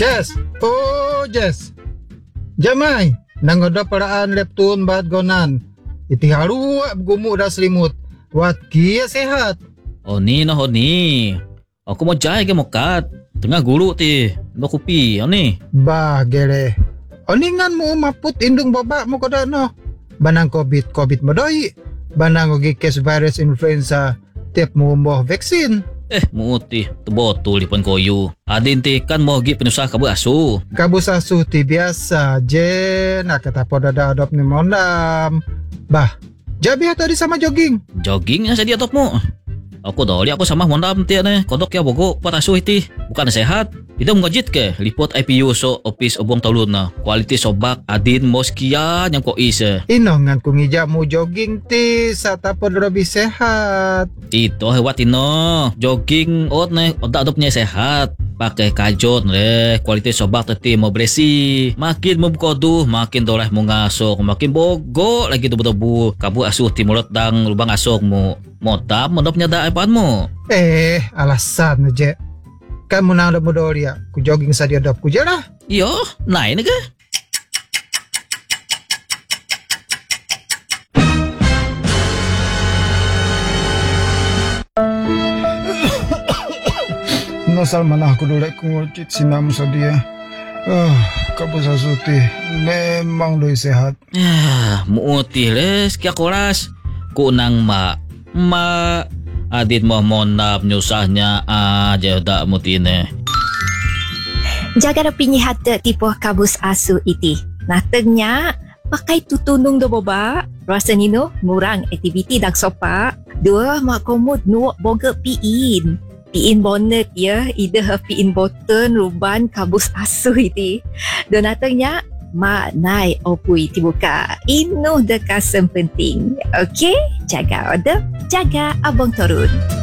Jess. Oh, Jess. Jamai. Nangoda paraan leptun bahat gonan. Iti haruak gumu dah selimut. Wat kia sehat. Oh ni. Aku mau jai ke mokat. Tengah guru ti. Mau kopi. Ni. Bah gere. Oningan mo maput indung babak mo kada no. Banang COVID modoi. Banang ugi case virus influenza. Tiap mo vaksin. Muti. Betul lipan koyu. Adin ti kan mau gi penusah kabu asu. Kabus asu ti biasa je. Nak kata poda dah adop ni mondam. Bah. Jabi tadi sama jogging. Jogging yang saya top mo. Aku doli aku sama mondam ti ne. Kodok ya bogo pot asu iti. Bukan sehat. Kita mengajit ke lipot IPU so office obong talun na. Kualiti sobak adin moskia yang ko isa. Inongan kung ija mo jogging ti sa tapod robi sehat. Ito hewat ino. Jogging ot ne oda adopnya sehat. Pakai kajot ne. Kualiti sobak teti mo beresi. Makin mo kodu makin doleh mo ngasok. Makin bogo lagi tubu-tubu. Kabu asuh timulot dang lubang asok mo. Motab menopnya da apaan mo. Alasan je. Kamu nang ada modoria, ku jogging sa diadop ku je lah. Yo, naik ke? Nasal mana aku dolek ku ngurcit sinam sa dia. Kabus asuti memang doi sehat. Muti les kya koras. Kunang ma adit mo monap nyusahnya aja dak mutine. Jaga rapinya hati tipu kabus asu iti. Natengnya pakai tutunung do boba. Rasa nino ngurang aktiviti dak sopa. Dua mak komod nuak boga piin. Piin bonnet ya, ida piin boten ruban kabus asu iti. Dan natengnya mak nai opui tibuka. Inu dekasem penting. Okey, jaga order, jaga abang turun.